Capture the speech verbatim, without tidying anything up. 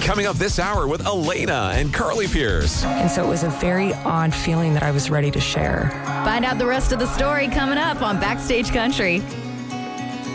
Coming up this hour with Elena and Carly Pierce. And so it was a very odd feeling that I was ready to share. Find out the rest of the story coming up on Backstage Country.